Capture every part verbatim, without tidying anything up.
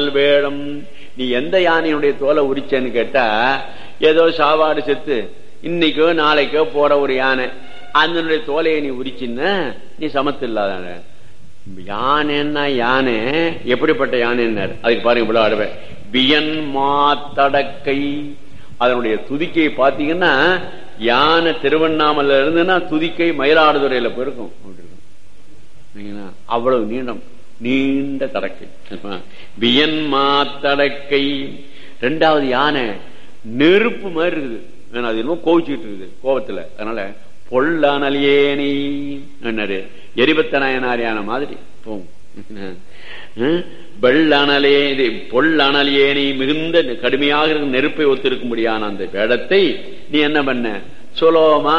வேடம். நீ எந்த யானையுடைய தோலை உரிச்சேன்னு கேட்டா, ஏதோ சாவாடு செத்து இன்னைக்கோ நாளைக்கோ போற ஒரு யானை, அதனுடைய தோலையை நீ உரிச்சின்னா நீ சமத்து இல்லாத யானைன்னா. யானை எப்படிப்பட்ட யானைன்னாரு, அதுக்கு பாருங்க இவ்வளவு அடவை. வியன் மாத்தடக்கை, அதனுடைய துதிக்கை பாத்தீங்கன்னா யானை திருவண்ணாமலை இருந்துன்னா துதிக்கை மயிலாடுதுறையில போயிருக்கும். அவ்வளவு நீளம், நீண்ட தடக்கை. வியன் மாத்தடக்கை. ரெண்டாவது யானை நெருப்பு மாதிரி இருக்குது, அது இன்னும் கோவிச்சுட்டு இருக்குது கோபத்துல. அதனால பொல்லனலியேனி என்னாரு, எரிபத்த நாயனார் யானை மாதிரி போகும். வெள்ளனலே பொல்லனலியேனி, மிகுந்த கடுமையாக இருக்கும் நெருப்பை ஒத்திருக்கும்படியான அந்த வேடத்தை நீ என்ன பண்ண சுலோமா.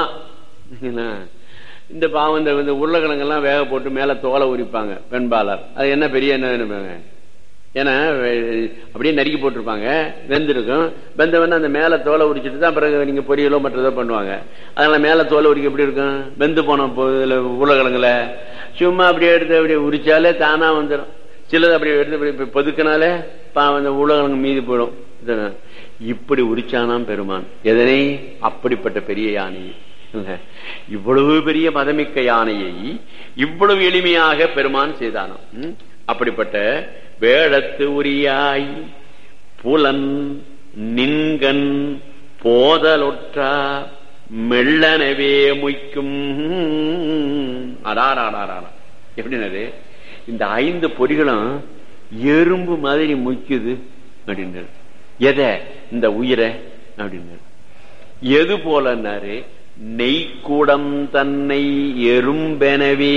இந்த பாவம் இந்த உருளைக்கிழங்கெல்லாம் வேக போட்டு மேல தோலை உரிப்பாங்க பெண்பாளர், அது என்ன பெரிய என்ன, ஏன்னா அப்படியே நறுக்கி போட்டிருப்பாங்க, வெந்திருக்கும். வெந்தவன அந்த மேல தோலை உரிச்சிட்டு தான் பிறகு நீங்க பொரியலோ மற்றதோ பண்ணுவாங்க. அதனால மேல தோலை உரிக்க எப்படி இருக்கும், வெந்து போன உருளைக்கிழங்குல சும்மா அப்படியே எடுத்து அப்படியே உரிச்சாலே தானா வந்துடும். சிலது அப்படியே எடுத்து பொதுக்கினாலே அந்த உருளைக்கிழங்கு மீதி போயிடும். இப்படி உரிச்சானாம் பெருமான் எதனை, அப்படிப்பட்ட பெரிய யானையை. இவ்வளவு பெரிய மதமிக்க யானையை இவ்வளவு எளிமையாக பெருமான் செய்தானாம். அப்படிப்பட்ட வேடத்து உரியாய் புலன் நின்கண் போதலொற்றா மெல்லனவே முய்க்கும். அடாராடாரா எப்படின்னது, இந்த ஐந்து பொறிகளும் எறும்பு மாதிரி முய்க்குது அப்படின்னாரு. எதை, இந்த உயிரை அப்படின்னாரு. எது போலன்னாரு, நெய்க்கூடம் தன்னை எறும்பெனவே.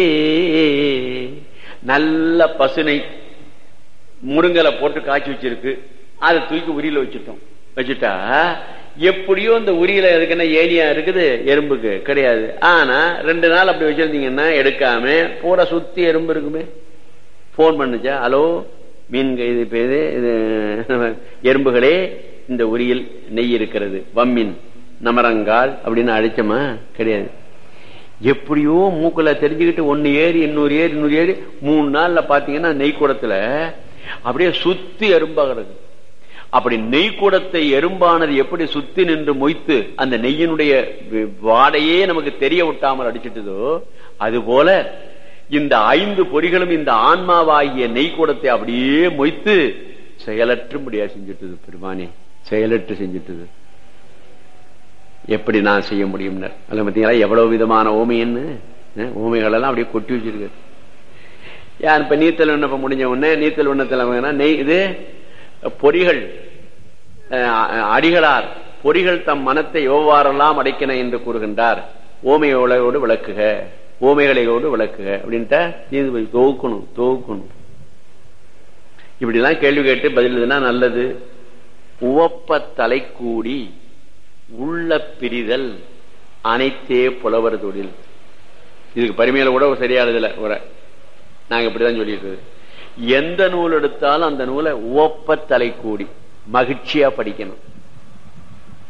நல்ல பசுனை முருங்கலை போட்டு காய்ச்சி வச்சிருக்கு, அதை தூக்கி உரியில வச்சுட்டோம். வச்சுட்டா எப்படியோ இந்த உரியில இருக்குன்னா ஏனியா இருக்குது, எறும்புக்கு கிடையாது. ஆனா ரெண்டு நாள் அப்படி வச்சிருந்தீங்கன்னா எடுக்காம பூரா சுத்தி எறும்பு இருக்குமே. போன் பண்ணுச்சா, ஹலோ மீன் இது இது இது எறும்புகளே, இந்த உரியில் நெய் இருக்கிறது, வம்மின் நமரங்கால் அப்படின்னு அடிச்சோமா, கிடையாது. எப்படியோ மூக்குல தெரிஞ்சுக்கிட்டு ஒன்னு ஏறி இன்னொரு ஏறி இன்னொரு ஏறி மூணு நாள்ல பாத்தீங்கன்னா நெய்க்கூடத்துல அப்படியே சுத்தி எறும்பாக இருக்கு. அப்படி நெய்க்கூடத்தை எறும்பானது எப்படி சுத்தி நின்று மொய்த்து அந்த நெய்யினுடைய வாடையே நமக்கு தெரிய விட்டாமல் அடிச்சிட்டதோ, அது போல இந்த ஐந்து பொறிகளும் இந்த ஆன்மாவாகிய நெய்க்கூடத்தை அப்படியே மொய்த்து செயலற்றும்படியா செஞ்சுட்டது பெருமானே, செயலற்று செஞ்சுட்டது. எப்படி நான் செய்ய முடியும்? அல்ல பார்த்தீங்களா எவ்வளவு விதமான ஓமைன்னு, ஓமைகள் எல்லாம் அப்படியே கொட்டி வச்சிருக்கு. யார் இப்ப நீத்தல் விண்ணப்பம் முடிஞ்ச உடனே நீத்தல் விண்ணத்தில் நெய் இது பொறிகள் அடிகளார் பொறிகள் தம் மனத்தை எவ்வாறெல்லாம் அடைக்கின என்று கூறுகின்றார். ஓமையோடு விளக்குக, ஓமைகளையோடு விளக்குக அப்படின்ட்டு நீதிபதி தொகுக்கணும் தொகுக்கணும். இப்படி எல்லாம் கேள்வி கேட்டு பதில் இதுனா நல்லது. உவப்ப தலை கூடி உள்ள பிரிதல் அனைத்தே புலவர் தொழில். இதுக்கு பரிமையில கூட சரியானதுல உரை நாங்க இப்படிதான் சொல்லிட்டு, எந்த நூல் எடுத்தாலும் அந்த நூலை உவப்ப தலை கூடி மகிழ்ச்சியா படிக்கணும்.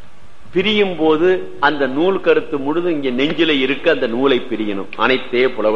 பிரியும் போது அந்த நூல் கருத்து முழுதும் இங்க நெஞ்சில இருக்க அந்த நூலை பிரியணும். அனைத்தே புலவர்